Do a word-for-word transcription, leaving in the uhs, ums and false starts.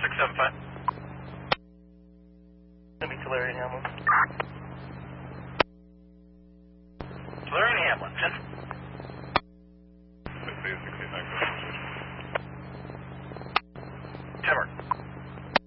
six seven five. Let me Tulare and Hamlin. Tulare and Hamlin, ten. sixty, sixty-nine.